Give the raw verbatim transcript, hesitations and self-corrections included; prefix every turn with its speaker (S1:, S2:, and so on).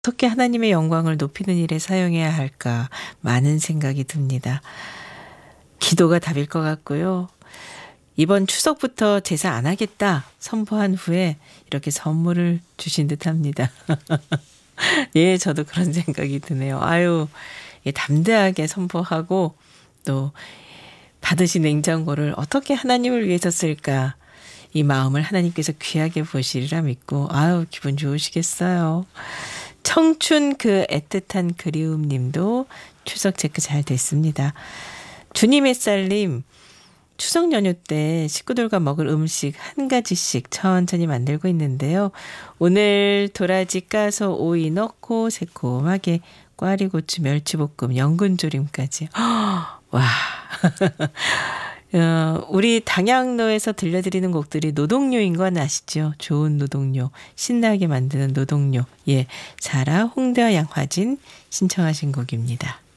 S1: 어떻게 하나님의 영광을 높이는 일에 사용해야 할까 많은 생각이 듭니다. 기도가 답일 것 같고요. 이번 추석부터 제사 안 하겠다 선포한 후에 이렇게 선물을 주신 듯합니다. 예, 저도 그런 생각이 드네요. 아유, 예, 담대하게 선포하고 또 받으신 냉장고를 어떻게 하나님을 위해서 쓸까 이 마음을 하나님께서 귀하게 보시리라 믿고 아유 기분 좋으시겠어요. 청춘 그 애틋한 그리움 님도 추석 체크 잘 됐습니다. 주님의 쌀님 추석 연휴 때 식구들과 먹을 음식 한 가지씩 천천히 만들고 있는데요. 오늘 도라지 까서 오이 넣고 새콤하게 꽈리고추 멸치볶음 연근조림까지. 와. 어, 우리 당양로에서 들려드리는 곡들이 노동요인 건 아시죠? 좋은 노동요, 신나게 만드는 노동요. 예, 자라 홍대와 양화진 신청하신 곡입니다.